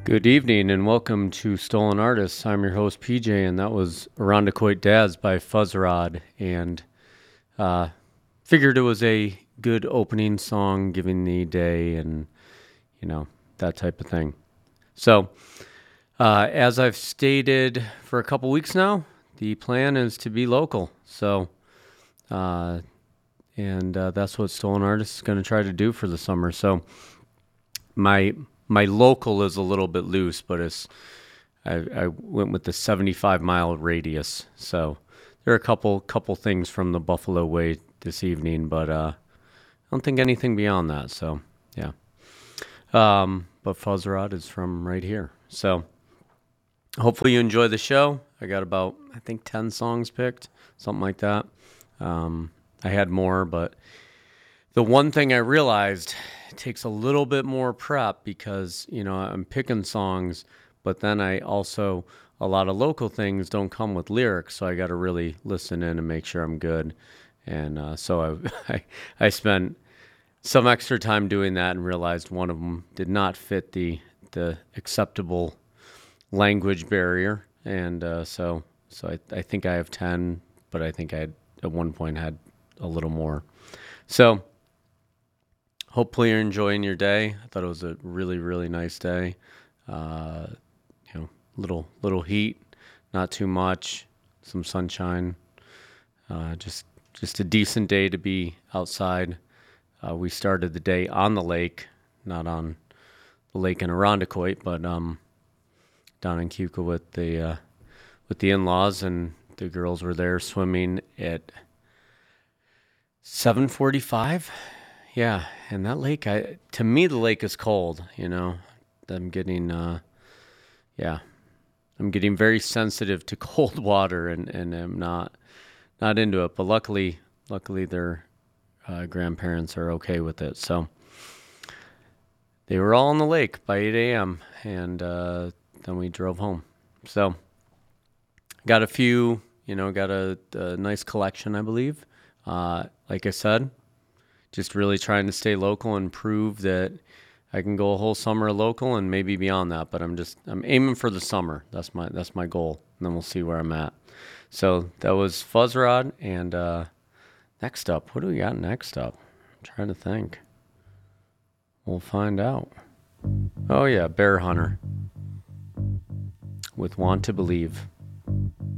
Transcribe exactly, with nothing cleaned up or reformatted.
Good evening and welcome to Stolen Artists. I'm your host P J, and that was Arondacoit Dads by Fuzzrod. And uh, figured it was a good opening song, giving the day, and you know that type of thing. So, uh, as I've stated for a couple weeks now, the plan is to be local. So, uh, and uh, that's what Stolen Artists is going to try to do for the summer. So, my my local is a little bit loose, but it's I, I went with the seventy-five mile radius. So there are a couple couple things from the Buffalo way this evening, but uh, I don't think anything beyond that. So yeah. Um, but Fuzzrod is from right here. So hopefully you enjoy the show. I got about I think ten songs picked, something like that. Um, I had more, but the one thing I realized, it takes a little bit more prep because, you know, I'm picking songs, but then I also, a lot of local things don't come with lyrics, so I got to really listen in and make sure I'm good. And uh, so I, I, I spent some extra time doing that and realized one of them did not fit the the acceptable language barrier. And uh, so so I, I think I have ten, but I think I had, at one point had a little more. So hopefully you're enjoying your day. I thought it was a really, really nice day. Uh, you know, little little heat, not too much, some sunshine. Uh, just just a decent day to be outside. Uh, we started the day on the lake, not on the lake in Arondacoit, but um, down in Keuka with the uh, with the in-laws, and the girls were there swimming at seven forty-five. Yeah, and that lake, I to me the lake is cold, you know. I'm getting uh yeah. I'm getting very sensitive to cold water, and, and I'm not not into it. But luckily luckily their uh, grandparents are okay with it. So they were all on the lake by eight a.m. and uh, then we drove home. So got a few, you know, got a, a nice collection, I believe. Uh, like I said, just really trying to stay local and prove that I can go a whole summer local and maybe beyond that. But I'm just I'm aiming for the summer. That's my that's my goal, and then we'll see where I'm at. So that was Fuzzrod, and uh, next up, what do we got next up? I'm trying to think. We'll find out. Oh yeah, Bear Hunter with Want to Believe.